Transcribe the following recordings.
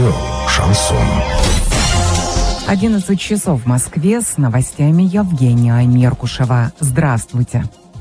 Радио «Шансон». 11 часов в Москве, с новостями Евгения Меркушева. Здравствуйте.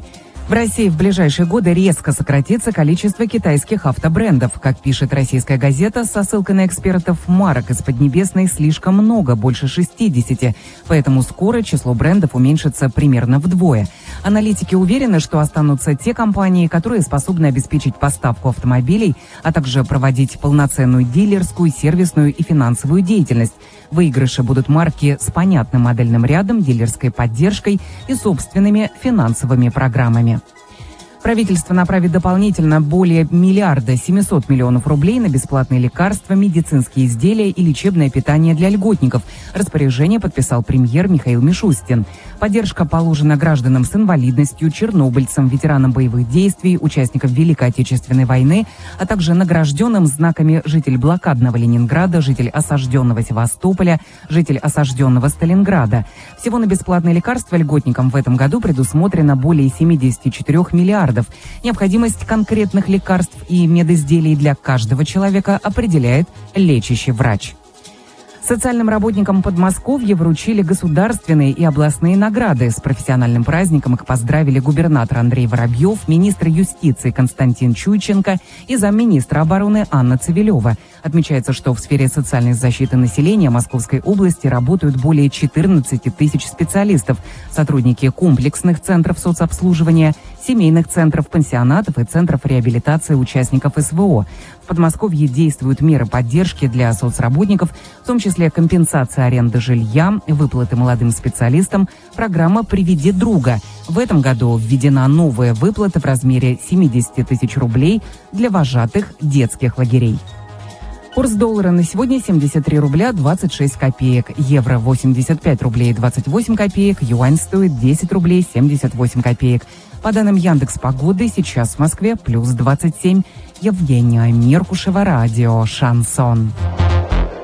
В России в ближайшие годы резко сократится количество китайских автобрендов. Как пишет российская газета со ссылкой на экспертов, марок из Поднебесной слишком много, больше 60. Поэтому скоро число брендов уменьшится примерно вдвое. Аналитики уверены, что останутся те компании, которые способны обеспечить поставку автомобилей, а также проводить полноценную дилерскую, сервисную и финансовую деятельность. Выигрыши будут марки с понятным модельным рядом, дилерской поддержкой и собственными финансовыми программами. Правительство направит дополнительно более 1 700 000 000 рублей на бесплатные лекарства, медицинские изделия и лечебное питание для льготников. Распоряжение подписал премьер Михаил Мишустин. Поддержка положена гражданам с инвалидностью, чернобыльцам, ветеранам боевых действий, участникам Великой Отечественной войны, а также награжденным знаками житель блокадного Ленинграда, житель осажденного Севастополя, житель осажденного Сталинграда. Всего на бесплатные лекарства льготникам в этом году предусмотрено более 74 миллиардов. Необходимость конкретных лекарств и медизделий для каждого человека определяет лечащий врач. Социальным работникам Подмосковья вручили государственные и областные награды. С профессиональным праздником их поздравили губернатор Андрей Воробьев, министр юстиции Константин Чуйченко и замминистра обороны Анна Цивилева. Отмечается, что в сфере социальной защиты населения Московской области работают более 14 тысяч специалистов, сотрудники комплексных центров соцобслуживания, семейных центров, пансионатов и центров реабилитации участников СВО. В Подмосковье действуют меры поддержки для соцработников, в том числе компенсация аренды жилья, выплаты молодым специалистам, программа «Приведи друга». В этом году введена новая выплата в размере 70 тысяч рублей для вожатых детских лагерей. Курс доллара на сегодня 73 рубля 26 копеек, евро 85 рублей 28 копеек, юань стоит 10 рублей 78 копеек. По данным Яндекс.Погоды, сейчас в Москве плюс 27. Евгения Меркушева, радио «Шансон».